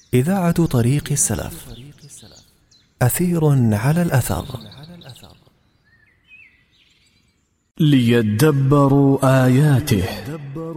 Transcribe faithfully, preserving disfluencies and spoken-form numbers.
إذاعة طريق السلف. أثير على الأثر. ليدبروا آياته